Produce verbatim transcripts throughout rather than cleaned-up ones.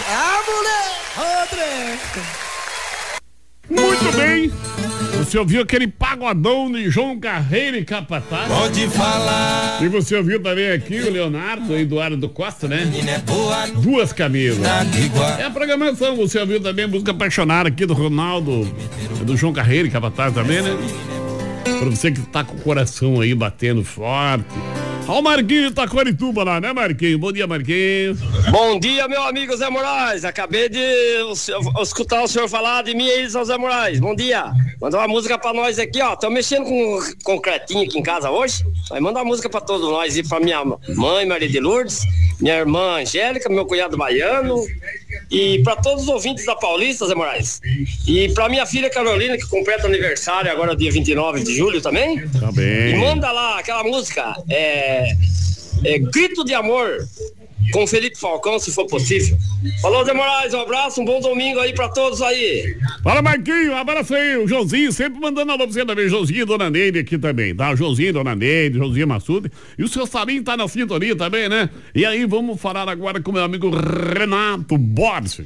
Ah, mulher! Muito bem. Você ouviu aquele pagodão de João Carreiro e Capataz? Pode falar. E você ouviu também aqui o Leonardo e Eduardo Costa, né? Duas Camisas. É a programação. Você ouviu também a música apaixonada aqui do Ronaldo, do João Carreiro e Capataz também, né? Pra você que tá com o coração aí batendo forte. Olha o Marquinhos tá Corituba lá, né, Marquinhos? Bom dia, Marquinhos. Bom dia, meu amigo Zé Moraes. Acabei de escutar o senhor falar de mim aí, seu Zé Moraes. Bom dia. Manda uma música pra nós aqui, ó. Tô mexendo com concretinho aqui em casa hoje. Vai mandar uma música pra todos nós e pra minha mãe, Maria de Lourdes, minha irmã Angélica, meu cunhado Baiano e pra todos os ouvintes da Paulista, Zé Moraes. E pra minha filha Carolina, que completa aniversário agora dia vinte e nove de julho também. Tá bem. E manda lá aquela música, é, é Grito de Amor, com Felipe Falcão, se for possível. Falou, Zé Moraes, um abraço, um bom domingo aí pra todos aí. Fala, Marquinhos, um abraço aí, o Joãozinho, sempre mandando alô pra você também, Joãozinho e Dona Neide aqui também, tá? O Joãozinho, Dona Neide, Joãozinho Massuda, e o seu Sarinho tá na sintonia também, né? E aí, vamos falar agora com o meu amigo Renato Borges.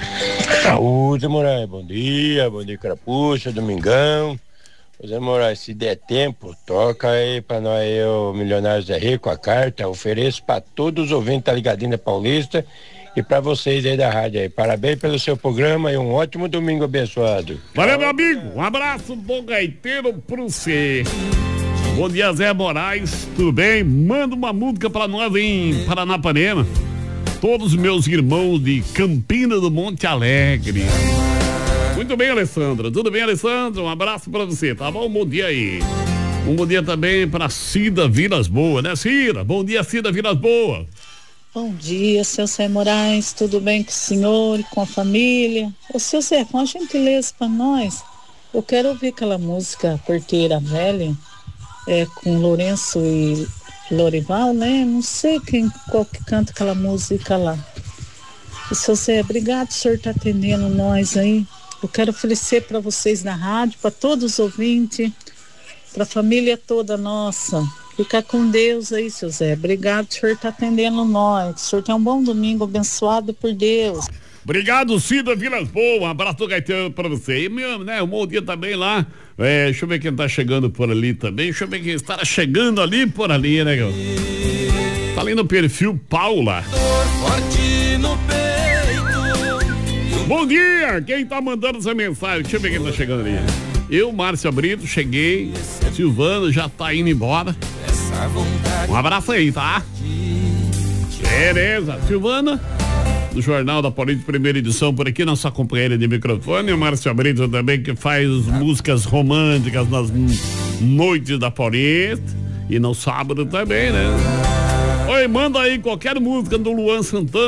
Saúde, Moraes, bom dia, bom dia, Carapuxa, domingão. Zé Moraes, se der tempo, toca aí pra nós aí, o Milionário Zé Rico, a carta, ofereço pra todos os ouvintes, tá ligadinho da Paulista, e pra vocês aí da rádio aí. Parabéns pelo seu programa e um ótimo domingo abençoado. Valeu, meu amigo, um abraço bom gaiteiro pro você. Bom dia, Zé Moraes, tudo bem? Manda uma música pra nós em Paranapanema. Todos os meus irmãos de Campina do Monte Alegre. Muito bem, Alessandra. Tudo bem, Alessandra? Um abraço pra você, tá bom? Bom dia aí. Um bom dia também pra Cida Vilas Boas, né, Cida? Bom dia, Cida Vilas Boas. Bom dia, seu Zé Moraes. Tudo bem com o senhor e com a família? Ô, seu Zé, com a gentileza pra nós, eu quero ouvir aquela música Porteira Velha, é, com Lourenço e Lorival, né? Não sei quem, qual que canta aquela música lá. E, seu Zé, obrigado, o senhor tá atendendo nós aí. Eu quero oferecer para vocês na rádio, para todos os ouvintes, para a família toda nossa. Fica com Deus aí, seu Zé. Obrigado, o senhor está atendendo nós. O senhor tem um bom domingo, abençoado por Deus. Obrigado, Cida Vilas Boas. Um abraço gaiteiro para você. E, meu, né, um bom dia também lá. É, deixa eu ver quem tá chegando por ali também. Deixa eu ver quem está chegando ali por ali, né, meu? Tá ali no perfil Paula. Forte no peito. Bom dia! Quem tá mandando essa mensagem? Deixa eu ver quem tá chegando ali. Eu, Márcio Brito, cheguei. Silvano já tá indo embora. Um abraço aí, tá? Beleza. Silvana, do Jornal da Política, primeira edição, por aqui, nossa companheira de microfone. O Márcio Brito também, que faz músicas românticas nas noites da Política. E no sábado também, né? Oi, manda aí qualquer música do Luan Santana.